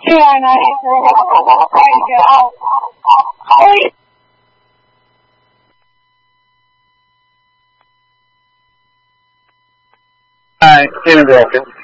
这样呢，也是我快一点啊。 哎，听得到。